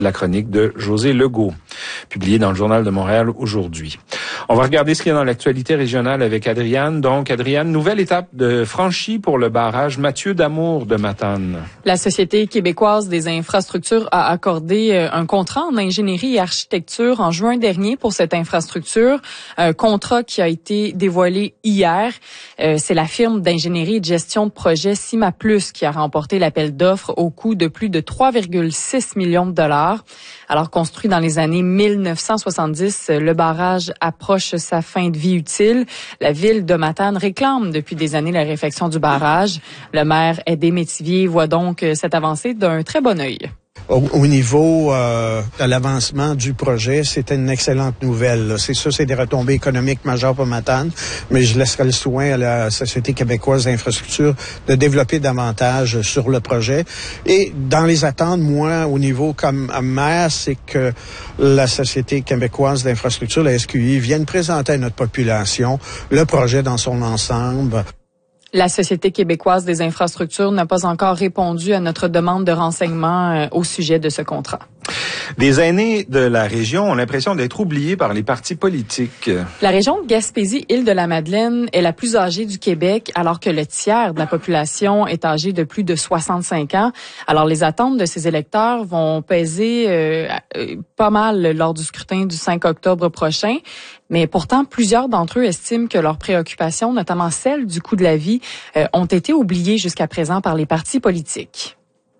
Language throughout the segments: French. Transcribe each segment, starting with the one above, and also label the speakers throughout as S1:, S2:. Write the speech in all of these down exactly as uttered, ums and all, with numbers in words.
S1: La chronique de José Legault, publiée dans le Journal de Montréal aujourd'hui. On va regarder ce qu'il y a dans l'actualité régionale avec Adriane. Donc, Adriane, nouvelle étape de franchie pour le barrage Mathieu d'Amour de Matane.
S2: La Société québécoise des infrastructures a accordé un contrat en ingénierie et architecture en juin dernier pour cette infrastructure. Un contrat qui a été dévoilé hier. C'est la firme d'ingénierie et de gestion de projet CIMAplus qui a remporté l'appel d'offres au coût de plus de trois virgule six millions de dollars. Alors, construit dans les années mille neuf cent soixante-dix, le barrage approche sa fin de vie utile. La ville de Matane réclame depuis des années la réfection du barrage. Le maire Aidé Métivier voit donc cette avancée d'un très bon œil.
S3: Au, au niveau euh, de l'avancement du projet, c'était une excellente nouvelle. Là. C'est ça, c'est des retombées économiques majeures pour Matane, mais je laisserai le soin à la Société québécoise d'infrastructure de développer davantage sur le projet. Et dans les attentes, moi, au niveau comme maire, c'est que la Société québécoise d'infrastructure, la S Q I, vienne présenter à notre population le projet dans son ensemble.
S2: La Société québécoise des infrastructures n'a pas encore répondu à notre demande de renseignements euh, au sujet de ce contrat.
S1: Des aînés de la région ont l'impression d'être oubliés par les partis politiques.
S2: La région de Gaspésie-Île-de-la-Madeleine est la plus âgée du Québec, alors que le tiers de la population est âgée de plus de soixante-cinq ans. Alors, les attentes de ces électeurs vont peser euh, pas mal lors du scrutin du cinq octobre prochain. Mais pourtant, plusieurs d'entre eux estiment que leurs préoccupations, notamment celles du coût de la vie, euh, ont été oubliées jusqu'à présent par les partis politiques.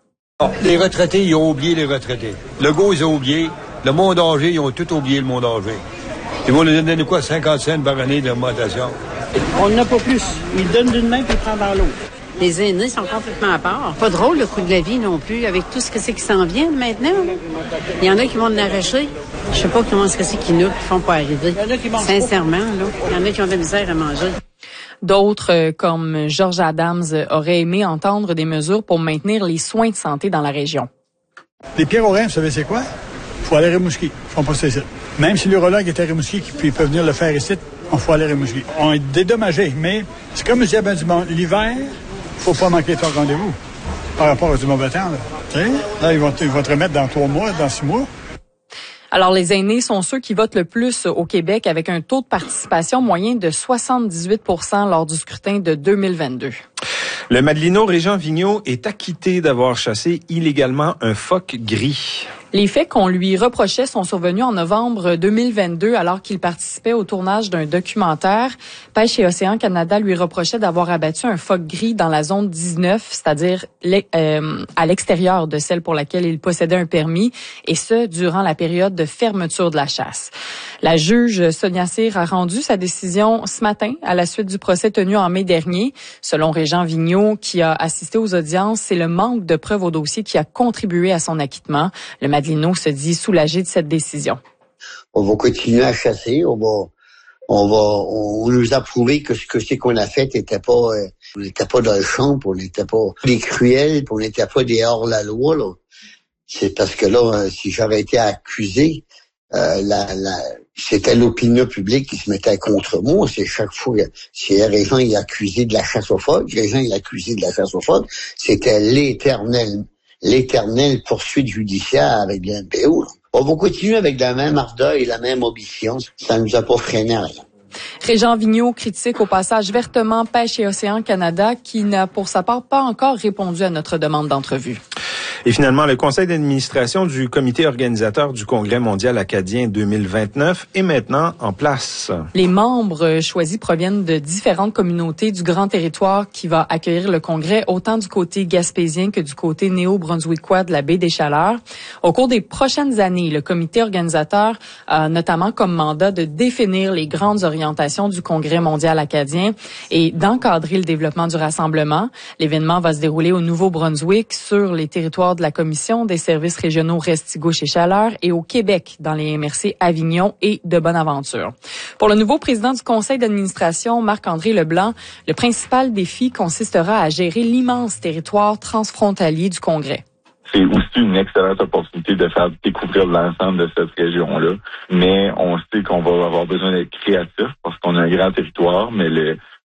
S4: Les retraités, ils ont oublié les retraités. Le Legault, ils ont oublié. Le monde âgé, ils ont tout oublié le monde âgé. Ils vont nous donner quoi, cinquante cents par année d'augmentation?
S5: On n'a pas plus. Ils donnent d'une main puis ils prennent dans l'autre.
S6: Les aînés sont complètement à part. Pas drôle, le coût de la vie non plus, avec tout ce que c'est qui s'en vient maintenant. Il y en a qui vont l'arracher. Je sais pas comment ce que c'est qui nous qui font pas arriver. Sincèrement, là. Il y en a qui ont de la misère à manger.
S2: D'autres, comme Georges Adams, auraient aimé entendre des mesures pour maintenir les soins de santé dans la région.
S7: Les pierres aux reins, vous savez c'est quoi? Il faut aller à Rimouski. Ils font pas ça ici. Même si l'urologue est à Rimouski, puis peut venir le faire ici, on faut aller à Rimouski. On est dédommagés, mais c'est comme je disais ben du monde. L'hiver, faut pas manquer ton rendez-vous. Par rapport à du mauvais temps, là. Tu sais? Là, ils vont, te, ils vont te remettre dans trois mois, dans six mois.
S2: Alors, les aînés sont ceux qui votent le plus au Québec avec un taux de participation moyen de soixante-dix-huit pour cent lors du scrutin de deux mille vingt-deux.
S1: Le Madelino Régent Vigneault est acquitté d'avoir chassé illégalement un phoque gris.
S2: Les faits qu'on lui reprochait sont survenus en novembre deux mille vingt-deux alors qu'il participait au tournage d'un documentaire. Pêche et Océan Canada lui reprochait d'avoir abattu un phoque gris dans la zone dix-neuf, c'est-à-dire euh, à l'extérieur de celle pour laquelle il possédait un permis, et ce, durant la période de fermeture de la chasse. La juge Sonia Cyr a rendu sa décision ce matin à la suite du procès tenu en mai dernier. Selon Régent Vigneault, qui a assisté aux audiences, c'est le manque de preuves au dossier qui a contribué à son acquittement. Le Madelino se dit soulagé de cette décision.
S8: On va continuer à chasser, on va, on va, on nous a prouvé que ce que c'est qu'on a fait n'était pas, euh, on n'était pas dans le champ, on n'était pas des cruels, on n'était pas des hors-la-loi, là. C'est parce que là, si j'aurais été accusé, euh, la, la, c'était l'opinion publique qui se mettait contre moi. C'est chaque fois, si Régent est accusé de la chasse aux phoques, Régent est accusé de la chasse aux phoques, c'était l'éternel, l'éternelle poursuite judiciaire avec l'N P O. On va continuer avec la même ardeur et la même ambition. Ça ne nous a pas freiné à rien.
S2: Régent Vigneault critique au passage vertement Pêche et Océan Canada qui n'a pour sa part pas encore répondu à notre demande d'entrevue.
S1: Et finalement, le conseil d'administration du comité organisateur du Congrès mondial acadien deux mille vingt-neuf est maintenant en place.
S2: Les membres choisis proviennent de différentes communautés du grand territoire qui va accueillir le congrès, autant du côté gaspésien que du côté néo-brunswickois de la baie des Chaleurs. Au cours des prochaines années, le comité organisateur a notamment comme mandat de définir les grandes orientations du Congrès mondial acadien et d'encadrer le développement du rassemblement. L'événement va se dérouler au Nouveau-Brunswick, sur les territoires de la Commission des services régionaux Restigouche et Chaleur, et au Québec, dans les M R C Avignon et de Bonaventure. Pour le nouveau président du conseil d'administration, Marc-André Leblanc, le principal défi consistera à gérer l'immense territoire transfrontalier du Congrès.
S9: C'est aussi une excellente opportunité de faire découvrir l'ensemble de cette région-là. Mais on sait qu'on va avoir besoin d'être créatif parce qu'on a un grand territoire, mais le,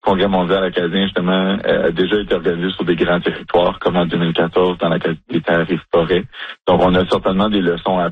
S9: Congrès mondial acadien, justement, euh, a déjà été organisé sur des grands territoires, comme en deux mille quatorze dans la des terres et forêts. Donc, on a certainement des leçons à